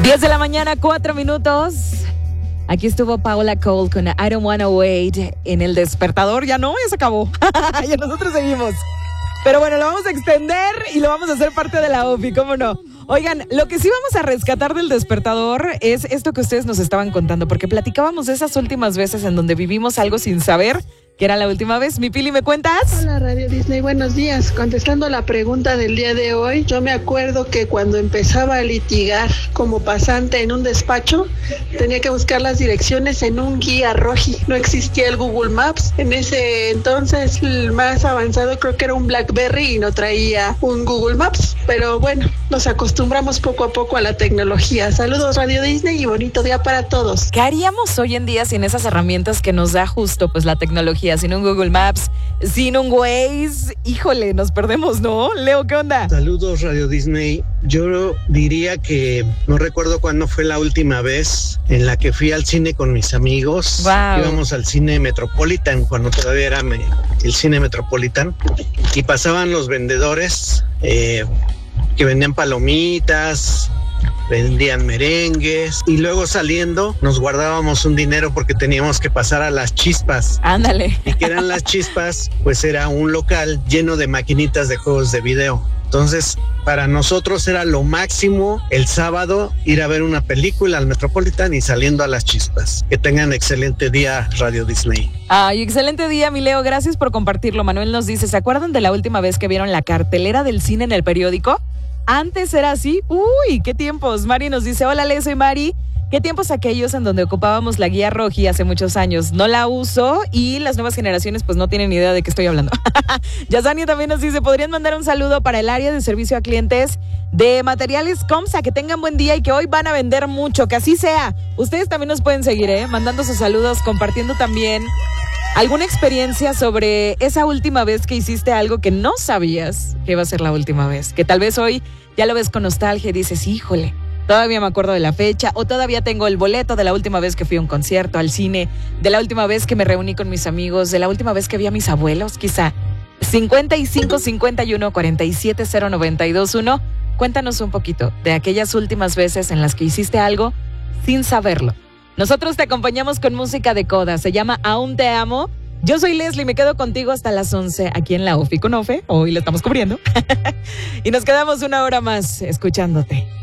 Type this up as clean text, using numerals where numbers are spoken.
10 de la mañana, 4 minutos. Aquí estuvo Paula Cole con I Don't Wanna Wait en El Despertador. Ya no, ya se acabó. Ya nosotros seguimos. Pero bueno, lo vamos a extender y lo vamos a hacer parte de la OFI, ¿cómo no? Oigan, lo que sí vamos a rescatar del Despertador es esto que ustedes nos estaban contando, porque platicábamos de esas últimas veces en donde vivimos algo sin saber que era la última vez. Mi Pili, ¿me cuentas? Hola, Radio Disney, buenos días. Contestando la pregunta del día de hoy, yo me acuerdo que cuando empezaba a litigar como pasante en un despacho, tenía que buscar las direcciones en un guía roji. No existía el Google Maps. En ese entonces, el más avanzado creo que era un BlackBerry y no traía un Google Maps. Pero bueno, nos acostumbramos poco a poco a la tecnología. Saludos, Radio Disney, y bonito día para todos. ¿Qué haríamos hoy en día sin esas herramientas que nos da justo pues la tecnología? Sin un Google Maps, sin un Waze, híjole, nos perdemos, ¿no? Leo, ¿qué onda? Saludos, Radio Disney. Yo diría que no recuerdo cuándo fue la última vez en la que fui al cine con mis amigos. Wow. Íbamos al cine Metropolitan, cuando todavía era el cine Metropolitan, y pasaban los vendedores que vendían palomitas, vendían merengues, y luego saliendo nos guardábamos un dinero porque teníamos que pasar a las Chispas. Ándale. ¿Y qué eran las Chispas? Pues era un local lleno de maquinitas de juegos de video. Entonces, para nosotros era lo máximo el sábado ir a ver una película al Metropolitan y saliendo a las Chispas. Que tengan excelente día, Radio Disney. Ay, excelente día, mi Leo. Gracias por compartirlo. Manuel nos dice, ¿se acuerdan de la última vez que vieron la cartelera del cine en el periódico? Antes era así. Uy, qué tiempos. Mari nos dice, hola, Leo, soy Mari. ¿Qué tiempos aquellos en donde ocupábamos la guía roji hace muchos años? No la uso y las nuevas generaciones pues no tienen ni idea de qué estoy hablando. Yasani también nos dice, ¿podrían mandar un saludo para el área de servicio a clientes de Materiales Comsa? Que tengan buen día y que hoy van a vender mucho, que así sea. Ustedes también nos pueden seguir, mandando sus saludos, compartiendo también alguna experiencia sobre esa última vez que hiciste algo que no sabías que iba a ser la última vez. Que tal vez hoy ya lo ves con nostalgia y dices, híjole, todavía me acuerdo de la fecha, o todavía tengo el boleto de la última vez que fui a un concierto, al cine, de la última vez que me reuní con mis amigos, de la última vez que vi a mis abuelos, quizá. 55 51 47 0921. Cuéntanos un poquito de aquellas últimas veces en las que hiciste algo sin saberlo. Nosotros te acompañamos con música de Coda, se llama Aún te amo. Yo soy Leslie, me quedo contigo hasta las 11 aquí en la OFI con Ofe, hoy la estamos cubriendo. Y nos quedamos una hora más escuchándote.